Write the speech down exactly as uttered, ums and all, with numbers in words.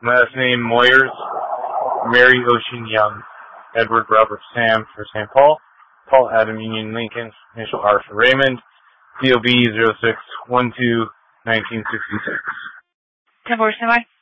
Last name Moyers, Mary Ocean Young, Edward Robert Sam for Saint Paul, Paul Adam Union Lincoln, initial R for Raymond, D O B zero six one two nineteen sixty-six. ten four, stand by.